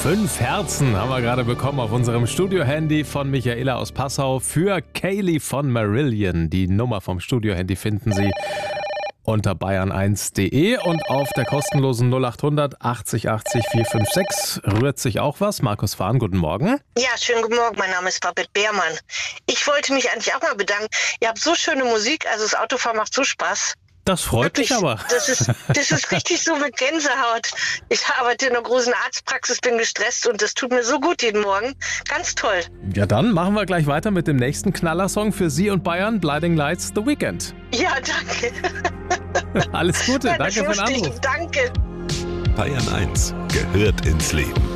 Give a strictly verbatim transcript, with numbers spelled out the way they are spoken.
Fünf Herzen haben wir gerade bekommen auf unserem Studio-Handy von Michaela aus Passau für Kaylee von Marillion. Die Nummer vom Studio-Handy finden Sie unter bayern eins punkt de und auf der kostenlosen null acht hundert achtzig achtzig vier fünf sechs rührt sich auch was. Markus Fahn, guten Morgen. Ja, schönen guten Morgen, mein Name ist Babette Beermann. Ich wollte mich eigentlich auch mal bedanken. Ihr habt so schöne Musik, also das Autofahren macht so Spaß. Das freut Wirklich, mich aber. Das ist, das ist richtig so mit Gänsehaut. Ich arbeite in einer großen Arztpraxis, bin gestresst und das tut mir so gut jeden Morgen. Ganz toll. Ja, dann machen wir gleich weiter mit dem nächsten Knallersong für Sie und Bayern, Blinding Lights, The Weekend. Ja, danke. Alles Gute, danke für den Anruf. Danke. Bayern eins gehört ins Leben.